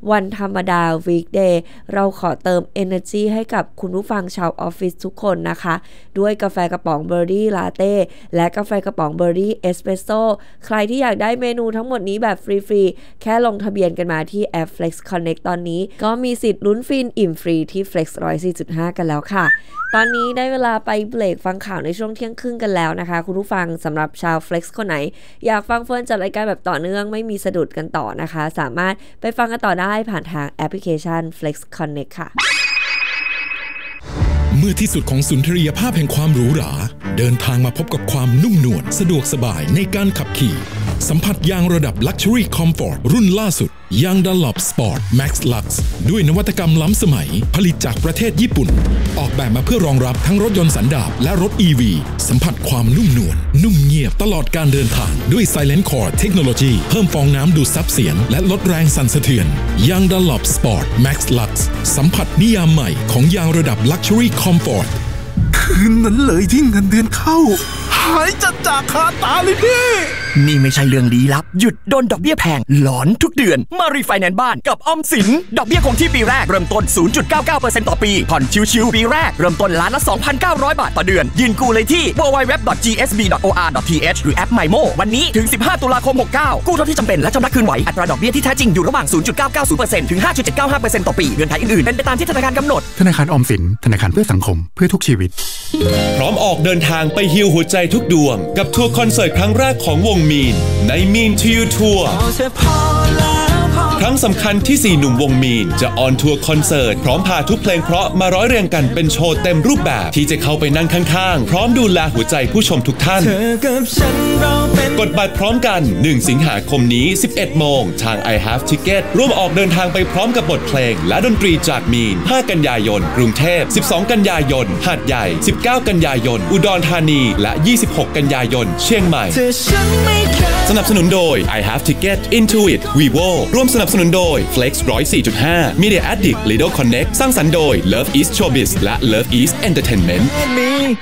วันธรรมดา weekday เราขอเติม energy ให้กับคุณผู้ฟังชาวออฟฟิศทุกคนนะคะด้วยกาแฟกระป๋องเบอร์รี่ลาเต้และกาแฟกระป๋องเบอร์รี่เอสเปรสโซ่ใครที่อยากได้เมนูทั้งหมดนี้แบบฟรีๆแค่ลงทะเบียนกันมาที่แอป Flex Connect ตอนนี้ก็มีสิทธิ์ลุ้นฟินอิ่มฟรีที่ Flex 104.5 กันแล้วค่ะตอนนี้ได้เวลาไปเบรกฟังข่าวในช่วงเที่ยงครึ่งกันแล้วนะคะคุณผู้ฟังสำหรับชาว Flex คนไหนอยากฟังเฟิร์นจัดรายการแบบต่อเนื่องไม่มีสะดุดกันต่อนะคะสามารถไปฟังกันต่อได้ผ่านทางแอปพลิเคชัน Flex Connect ค่ะเมื่อที่สุดของสุนทรียภาพแห่งความหรูหราเดินทางมาพบกับความนุ่มนวลสะดวกสบายในการขับขี่สัมผัสยางระดับ Luxury Comfort รุ่นล่าสุดยาง Dunlop Sport Max Lux ด้วยนวัตกรรมล้ำสมัยผลิตจากประเทศญี่ปุ่นออกแบบมาเพื่อรองรับทั้งรถยนต์สันดาปและรถ EV สัมผัสความนุ่มนวลนุ่มเงียบตลอดการเดินทางด้วย Silent Core Technology เพิ่มฟองน้ำดูดซับเสียงและลดแรงสั่นสะเทือนยาง Dunlop Sport Max Lux สัมผัสนิยามใหม่ของยางระดับ Luxury Comfort คืนนั้นเลยที่เงินเดือนเข้าหายจากคาตาเลยพี่นี่ไม่ใช่เรื่องลี้ลับหยุดโดนดอกเบี้ยแพงหลอนทุกเดือนมารีไฟแนนซ์บ้านกับออมสินดอกเบี้ยคงที่ปีแรกเริ่มต้น 0.99% ต่อปีผ่อนชิวๆปีแรกเริ่มต้นล้านละ 2,900 บาทต่อเดือนยืนกู้เลยที่ www.gsb.or.th หรือแอป MyMo วันนี้ถึง15ตุลาคม69กู้เท่าที่จำเป็นและชำระคืนไหวอัตราดอกเบี้ยที่แท้จริงอยู่ระหว่าง 0.990% ถึง 5.795% ต่อปีเงื่อนไขอื่นๆเป็นไปตามที่ธนาคารกำหนดธนาคารออมสินธนาคารเพื่อสังคมเพื่อทุกชีวิตพร้อมออกเดินทางไปฮีลหัวใจทุกดวงกับทัวร์คอนเสิร์ตครั้งแรกของวงมีนในมีน to you ทัวร์ครั้งสำคัญที่4หนุ่มวงมีนจะออนทัวร์คอนเสิร์ตพร้อมพาทุกเพลงเพราะมาร้อยเรียงกันเป็นโชว์เต็มรูปแบบที่จะเข้าไปนั่งข้างๆพร้อมดูแลหัวใจผู้ชมทุกท่านกดบัตรพร้อมกัน1สิงหาคมนี้ 11 โมงทาง I Have Ticket ร่วมออกเดินทางไปพร้อมกับบทเพลงและดนตรีจากมีน5กันยายนกรุงเทพ12กันยายนหาดใหญ่19กันยายนอุดรธานีและ26กันยายนเชียงใหม่สนับสนุนโดย I Have Ticket Intuit Vivo ร่วมสนับสนุนโดย Flex 104.5 Media Addict Lido Connect สร้างสรรค์โดย Love East Showbiz และ Love East Entertainment